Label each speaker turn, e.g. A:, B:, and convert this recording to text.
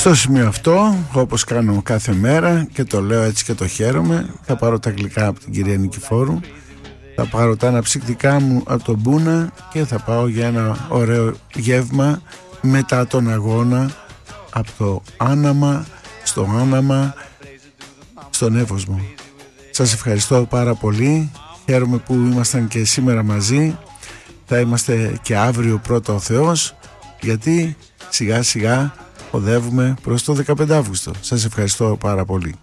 A: Στο σημείο αυτό, όπως κάνω κάθε μέρα και το λέω έτσι και το χαίρομαι, θα πάρω τα γλυκά από την κυρία Νικηφόρου, θα πάρω τα αναψυκτικά μου από τον Μπούνα και θα πάω για ένα ωραίο γεύμα μετά τον αγώνα από το Άναμα στο Άναμα στον Εύωσμο. Σας ευχαριστώ πάρα πολύ, χαίρομαι που ήμασταν και σήμερα μαζί, θα είμαστε και αύριο πρώτα ο Θεός, γιατί σιγά σιγά οδεύουμε προς το 15 Αύγουστο. Σας ευχαριστώ πάρα πολύ.